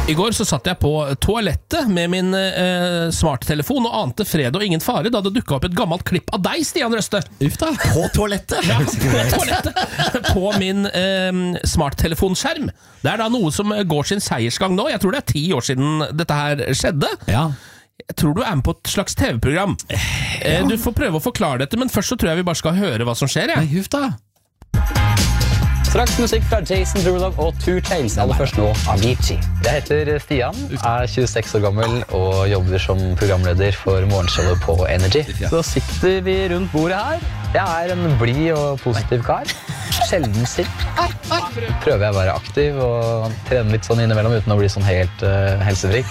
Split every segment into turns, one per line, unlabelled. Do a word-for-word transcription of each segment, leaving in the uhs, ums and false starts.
I går så satt jeg på toalettet med min eh, smarttelefon og ante fred og ingen fare da det dukket opp et gammelt klipp av deg, Stian Røste.
Ufta.
På toalettet?
Ja, på toalettet. På min eh, smarttelefonskjerm. Det er da noe som går sin seiersgang nå. Jeg tror det er ti år siden dette her skjedde.
Ja.
Jeg tror du er med på et slags T V-program. Eh, du får prøve å forklare dette, men først så tror jeg vi bare skal høre hva som skjer. Ja.
Nei, Ufta.
Straks musikk fra Jason Derulo og Two Chainz. Aller først nå Avicii. Jeg heter Stian, er tjueseks år gammel og jobber som programleder for morgenshowet på Energy. Så sitter vi rundt bordet her. Jeg er en blid og positiv kar. Sjelden sint. Prøver jeg å være aktiv og trene litt sånn innimellom uten å bli sånn helt uh, helsefrik.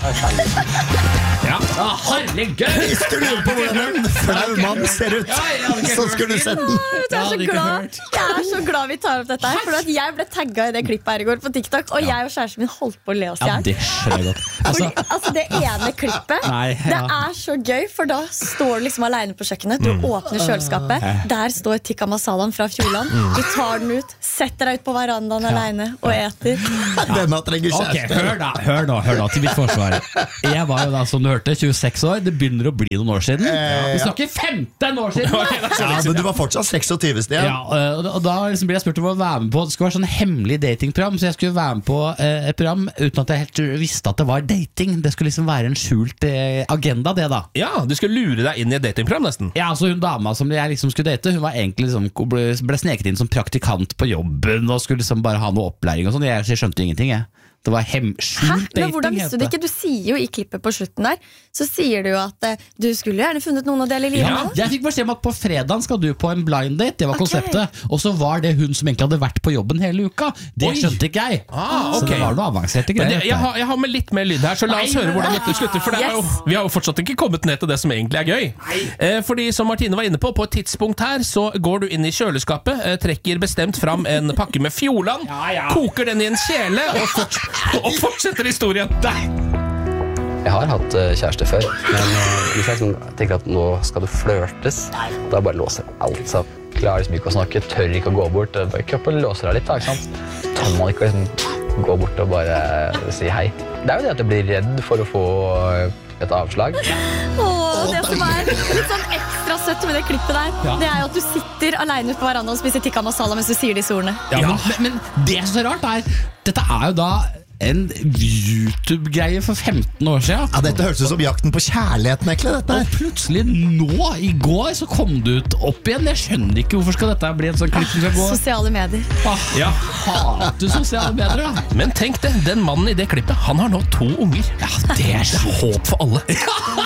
Ja, ah, herregud!
Hvis du lurer på hvordan en flau mann ser ut, så skulle du sett den.
Jeg er, så glad, jeg er så glad vi tar opp dette her. For at jeg ble tagget i det klippet her i går på TikTok, og jeg og kjæresten min holdt på å le oss
Ja,
igjen.
det skjønner jeg godt.
Fordi,
Altså,
altså det ene klippet
Nei, ja.
Det er så gøy, for da står du liksom alene på kjøkkenet. Du åpner kjøleskapet. Der står tikka masalaen fra Fjordland. Du tar den ut, setter deg ut på verandaen alene og eter.
Denne trenger
ok,
kjæreste.
hør da, hør da, hør da, til mitt forsvar. Jeg var jo da, som du hørte, tjueseks år. Det begynner å bli noen år siden. Vi snakker femten år siden! Da.
Ja, men du var fortsatt seksogtyve, Stian.
Ja, og da, og da liksom ble jeg spurt om å være med på. Det skulle være sånn hemmelig datingprogram, så jeg skulle være med på eh, et program uten at jeg helt visste at det var dating. Det skulle liksom være en skjult eh, agenda, det da.
Ja, du skulle lure deg inn i et datingprogram nesten.
Ja, altså hun dama som jeg liksom skulle date, hun var egentlig liksom, ble, ble sneket inn som praktikant på jobben og skulle liksom bare ha noe opplæring og sånn. Jeg, jeg skjønte ingenting, jeg. Det var hem, skjult
Hæ?
dating.
Men hvordan visste du
het
ikke? Du sier jo i klippet på slutten der, så sier du jo at eh, du skulle gjerne funnet noen å dele livet
Ja,
med.
jeg fikk beskjed om at på fredagen skal du på en blind date. Det var
Ok.
konseptet. Og så var det hun som egentlig hadde vært på jobben hele uka. Det
Oi.
skjønte ikke jeg.
Ah,
Så
ok.
det var noe avanserte
Men
greier.
det, jeg,
dette her.
har, jeg har med litt mer lyd her, så la oss høre hvordan dette slutter. For det er jo, vi har jo fortsatt ikke kommet ned til det som egentlig er gøy. Eh, fordi som Martine var inne på, på et tidspunkt her så går du inn i kjøleskapet, eh, trekker bestemt fram en pakke med Fjordland, koker den i en kjele og, fort, og fortsetter historien.
Jeg har hatt uh, kjæreste før, men uh, hvis jeg sånn, tenker at nå skal du flørtes, da bare låser jeg alt. Så klarer liksom ikke å snakke, tør ikke å gå bort. Bare kroppen låser deg litt, da, ikke sant? Tør man ikke liksom gå bort og bare uh, si hei. Det er jo det at jeg blir redd for å få uh, et avslag.
Åh, det som er litt sånn ekstra søtt med det klippet der,
Ja.
det er jo at du sitter alene ute på verandaen og spiser tikka masala mens du sier disse ordene.
Ja, men, men, men det som er rart er, dette er jo da en YouTube-greie for femten år siden.
Ja, dette høres ut som jakten på kjærligheten, egentlig, dette
Og
her.
plutselig nå, i går, så kom det ut opp igjen. Jeg skjønner ikke hvorfor skal dette bli en sånn klipp som skal gå.
Sosiale medier.
Ah,
Ja.
hater sosiale medier, da.
Men tenk det, den mannen i det klippet, han har nå to unger.
Ja, det er så
Håp for alle.